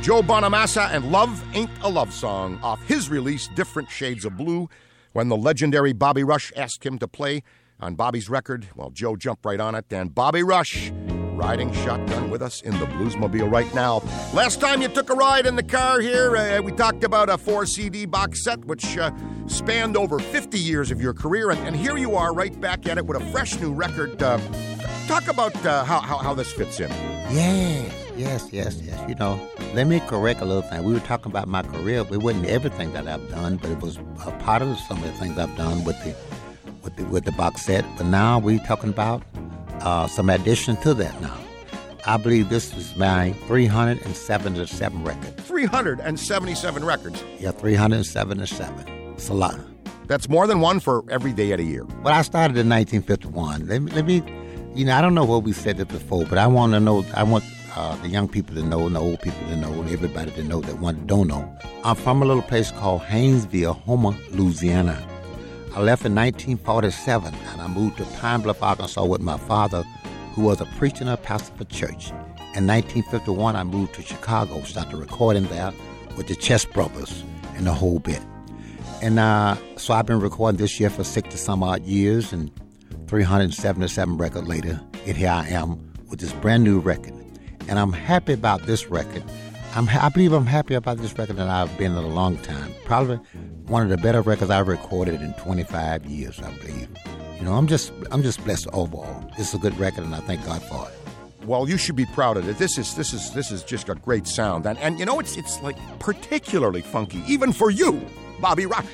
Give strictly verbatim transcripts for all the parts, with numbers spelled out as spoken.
Joe Bonamassa and Love Ain't a Love Song off his release, Different Shades of Blue. When the legendary Bobby Rush asked him to play on Bobby's record, well, Joe jumped right on it. And Bobby Rush riding shotgun with us in the Bluesmobile right now. Last time you took a ride in the car here, uh, we talked about a four C D box set, which uh, spanned over fifty years of your career. And, and here you are right back at it with a fresh new record. Uh, talk about uh, how, how, how this fits in. Yes, yes, yes, yes. You know, let me correct a little thing. We were talking about my career. It wasn't everything that I've done, but it was a part of some of the things I've done with the with the, with the box set. But now we're talking about uh, some addition to that now. I believe this is my three hundred seventy-seven record. three hundred seventy-seven records? Yeah, three hundred seventy-seven. It's a lot. That's more than one for every day of the year. Well, I started in nineteen fifty-one. Let me, let me you know, I don't know what we said it before, but I want to know, I want uh, the young people to know and the old people to know and everybody to know that one don't know. I'm from a little place called Haynesville, Homer, Louisiana. I left in nineteen forty-seven, and I moved to Pine Bluff, Arkansas with my father, who was a preacher and a pastor for church. In nineteen fifty-one, I moved to Chicago, started recording there with the Chess Brothers and the whole bit. And uh, so I've been recording this year for sixty some odd years, and three hundred seventy-seven records later, and here I am with this brand new record. And I'm happy about this record. I'm ha- I believe I'm happy about this record than I've been in a long time. Probably one of the better records I've recorded in twenty-five years, I believe. You know, I'm just I'm just blessed overall. This is a good record, and I thank God for it. Well, you should be proud of it. This is this is this is just a great sound, and and you know it's it's like particularly funky, even for you, Bobby Rush.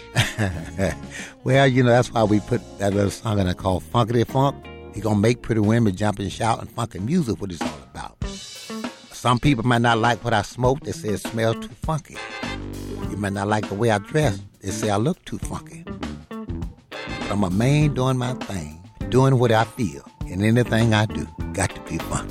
Well, you know that's why we put that little song in there called Funkity Funk. He gonna make pretty women jump and shout, and funky music, what it's all about. Some people might not like what I smoke. They say it smells too funky. You might not like the way I dress. They say I look too funky. But I'm a man doing my thing, doing what I feel, and anything I do got to be funky.